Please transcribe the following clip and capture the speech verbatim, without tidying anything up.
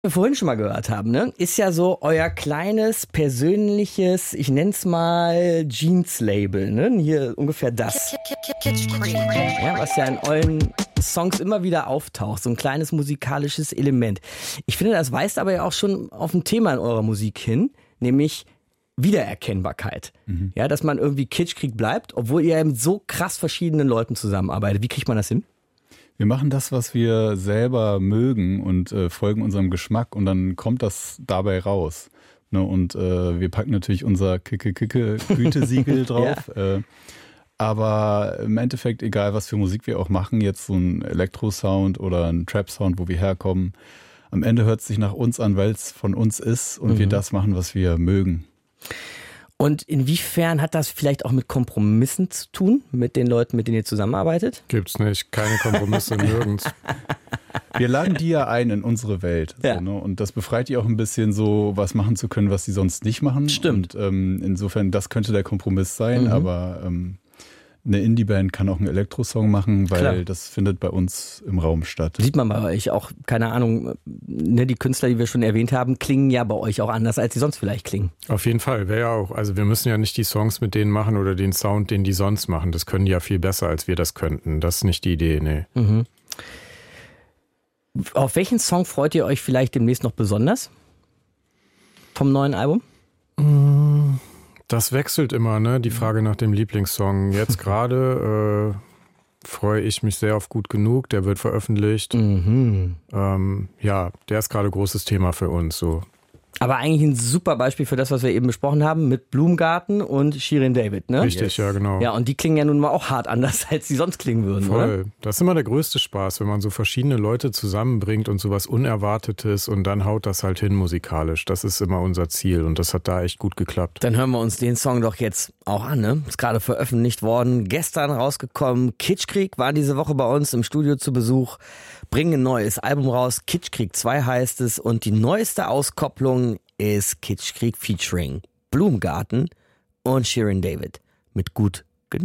wir vorhin schon mal gehört haben, ne, ist ja so euer kleines, persönliches, ich nenn's mal Jeans-Label, ne? Hier ungefähr das. Ja, was ja in euren Songs immer wieder auftaucht, so ein kleines musikalisches Element. Ich finde, das weist aber ja auch schon auf ein Thema in eurer Musik hin, nämlich Wiedererkennbarkeit. Mhm. Ja, dass man irgendwie Kitschkrieg bleibt, obwohl ihr ja mit so krass verschiedenen Leuten zusammenarbeitet. Wie kriegt man das hin? Wir machen das, was wir selber mögen und äh, folgen unserem Geschmack und dann kommt das dabei raus. Ne? Und äh, wir packen natürlich unser Kicke-Kicke-Gütesiegel drauf. ja. äh, aber im Endeffekt, egal was für Musik wir auch machen, jetzt so ein Elektro-Sound oder ein Trap-Sound, wo wir herkommen, am Ende hört es sich nach uns an, weil es von uns ist und mhm. wir das machen, was wir mögen. Und inwiefern hat das vielleicht auch mit Kompromissen zu tun, mit den Leuten, mit denen ihr zusammenarbeitet? Gibt's nicht, keine Kompromisse nirgends. Wir laden die ja ein in unsere Welt. Ja. So, ne? Und das befreit die auch ein bisschen, so was machen zu können, was sie sonst nicht machen. Stimmt. Und ähm, insofern, das könnte der Kompromiss sein, mhm. aber ähm, eine Indie-Band kann auch einen Elektrosong machen, weil Klar. das findet bei uns im Raum statt. Sieht man bei euch auch, keine Ahnung, ne, die Künstler, die wir schon erwähnt haben, klingen ja bei euch auch anders, als sie sonst vielleicht klingen. Auf jeden Fall, wäre ja auch. Also wir müssen ja nicht die Songs mit denen machen oder den Sound, den die sonst machen. Das können die ja viel besser, als wir das könnten. Das ist nicht die Idee, nee. Mhm. Auf welchen Song freut ihr euch vielleicht demnächst noch besonders? Vom neuen Album? Mhm. Das wechselt immer, ne? Die Frage nach dem Lieblingssong. Jetzt gerade äh, freue ich mich sehr auf Gut Genug. Der wird veröffentlicht. Mhm. Ähm, ja, der ist gerade großes Thema für uns. So. Aber eigentlich ein super Beispiel für das, was wir eben besprochen haben, mit Blumengarten und Shirin David, ne? Richtig, yes. ja, genau. Ja, und die klingen ja nun mal auch hart anders, als sie sonst klingen würden, Voll. oder? Das ist immer der größte Spaß, wenn man so verschiedene Leute zusammenbringt und sowas Unerwartetes und dann haut das halt hin musikalisch. Das ist immer unser Ziel und das hat da echt gut geklappt. Dann hören wir uns den Song doch jetzt auch an, ne? Ist gerade veröffentlicht worden, gestern rausgekommen. Kitschkrieg war diese Woche bei uns im Studio zu Besuch, bringen ein neues Album raus. Kitschkrieg zwei heißt es und die neueste Auskopplung ist Kitschkrieg featuring Blumengarten und Shirin David mit Gut